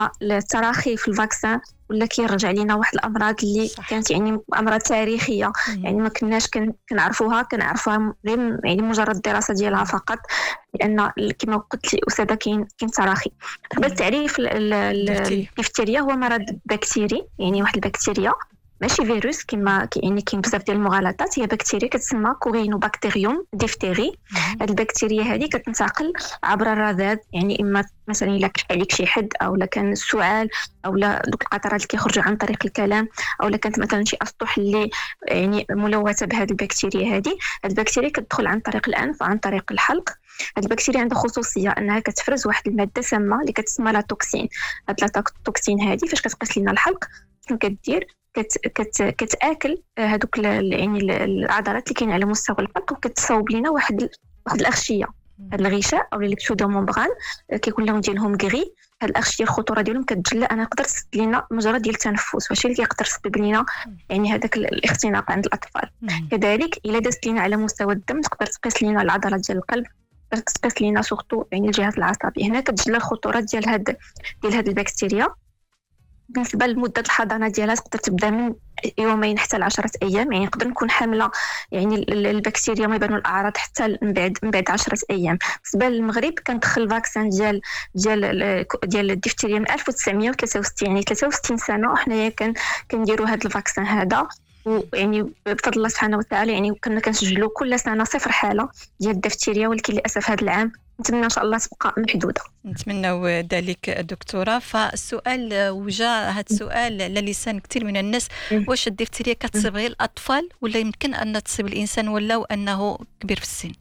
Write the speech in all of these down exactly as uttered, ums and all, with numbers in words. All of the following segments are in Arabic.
التراخي في الفاكسان ولا كيرجع لينا واحد الامراض اللي صح. كانت يعني امراض تاريخيه، مم. يعني ما كناش كن- كنعرفوها كنعرفوها غير يعني مجرد دراسه ديالها فقط، لان ال- كما قلت لي استاذه كاين كاين تراخي. بالنسبه مم. للتعريف ال- ال- ال- درتيه. الدفتيريا، هو مرض بكتيري، يعني واحد البكتيريا ماشي فيروس كما كي- يعني كاين بزاف ديال المغالطات. هي بكتيريا كتسمى كورينوبكتيريوم ديفتيري. مم. هاد البكتيريا هذه كتنتقل عبر الرذاذ، يعني اما مثلا الا كح عليك شي حد، او لا كان السعال، او لا دوك القطرات اللي كيخرجوا عن طريق الكلام، او لا كانت مثلا شي اسطح اللي يعني ملوثه بهذه البكتيريا هذه. هاد البكتيريا كتدخل عن طريق الانف وعن طريق الحلق. هاد البكتيريا عندها خصوصيه انها كتفرز واحد الماده سامه اللي كتسمى لا توكسين. هاد لا توكسين هذه فاش كتقيس لنا الحلق شنو كدير؟ كت كت كتاكل هذوك يعني العضلات اللي كاين على مستوى الحلق، وكتصاوب لنا واحد واحد الاغشيه. هاد الغشاء او الكتودومومبران كيكون اللون ديالهم كغي. هاد الاغشيه الخطوره ديالهم كتجلى انا نقدر تسد لينا مجرى ديال التنفس، ماشي اللي كيقدر يسبب لينا يعني هذاك الاختناق عند الاطفال. مم. كذلك الا دازت لينا على مستوى الدم تقدر تقيس لينا العضلات ديال القلب، تقدر تقيس لينا سورتو يعني الجهاز العصبي. هنا كتجلى الخطوره ديال هاد ديال هاد البكتيريا. بالنسبه لمده الحضانه ديالها تقدر تبدا من يومين حتى لعشرة ايام، يعني نقدر نكون حامله يعني ال- البكتيريا ما يبانوا الاعراض حتى من بعد من بعد عشرة ايام. بالنسبه للمغرب كندخل الفاكسان ديال ديال ال- ديال الدفتيريا من ألف وتسعمية وثلاثة وستين، يعني ثلاثة وستين سنه وحنايا كان كنديروا هذا الفاكسان هذا. ويعني بفضل الله سبحانه وتعالى يعني كنا كنسجلوا كل سنه صفر حاله ديال الدفتيريا، ولكن للاسف هذا العام نتمنى ان شاء الله تبقى محدوده. نتمنى ذلك دكتورة. فالسؤال وجاء هذا السؤال على لسان كثير من الناس، واش الدفتيريا كتصيب غير الأطفال ولا يمكن أن تصيب الإنسان ولو أنه كبير في السن؟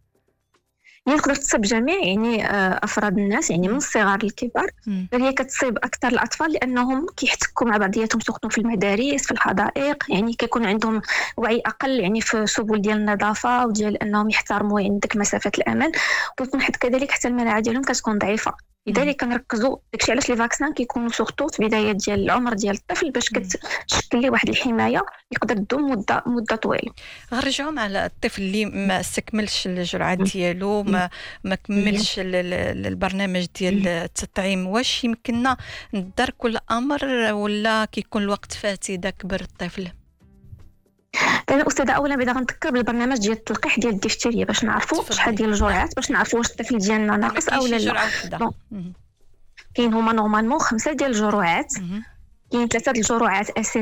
هي تقدر تصيب جميع يعني آه، افراد الناس، يعني من الصغار للكبار. مم. بل هي كتصيب اكثر الاطفال لانهم كيحتكوا مع بعضياتهم سورتو في المدارس في الحدائق، يعني كيكون عندهم وعي اقل يعني في سبل ديال النظافه وديال انهم يحترموا يعني ديك مسافه الامان. وكيكون حتى كذلك حتى المناعه ديالهم كتكون ضعيفه. لذلك كنركزوا داكشي علاش لي فاكسان كيكونوا سورتو في بدايه ديال العمر ديال الطفل، باش كتشكل ليه واحد الحمايه يقدر تدوم مده مده طويله. غنرجعوا مع الطفل اللي ما استكملش الجرعات ديالو، ما ما كملش ال- ال- البرنامج ديال التطعيم، واش يمكننا ندركوا الامر ولا كيكون الوقت فات اذا كبر الطفل؟ انا استاذه اولا بدا غنذكر بالبرنامج ديال التلقيح ديال الدفتيريا باش نعرفوا تفضلي. شحال ديال الجرعات، باش نعرفوا واش الطفل ديالنا ناقص او لا لا. جرعه وحده. دونك كاين هما نورمالمون خمسه ديال الجرعات. مهم. كاين ثلاثه ديال الجرعات اساسيه